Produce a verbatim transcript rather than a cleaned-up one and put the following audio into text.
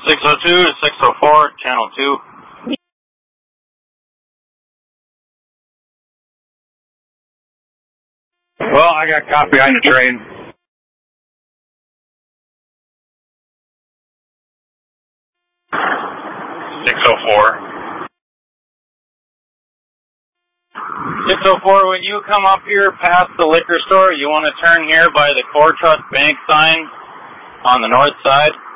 six oh two to six oh four, channel two. Well, I got caught behind the train. six oh four. six oh four, when you come up here past the liquor store, you want to turn here by the Core Trust Bank sign on the north side.